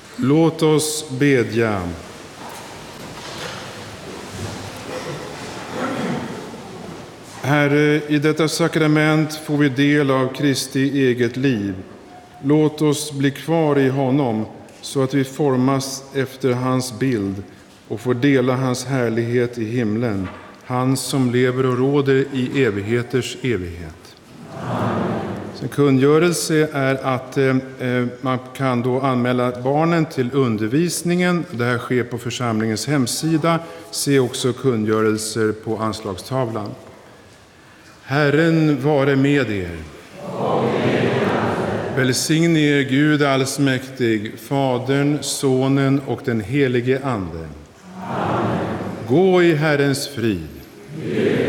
Låt oss bedja. Herre, i detta sakrament får vi del av Kristi eget liv. Låt oss bli kvar i honom så att vi formas efter hans bild och får dela hans härlighet i himlen, han som lever och råder i evigheters evighet. En kungörelse är att man kan då anmäla barnen till undervisningen. Det här sker på församlingens hemsida. Se också kungörelser på anslagstavlan. Herren vare med er. Välsigne er Gud allsmäktig, Fadern, Sonen och den helige Ande. Amen. Gå i Herrens frid.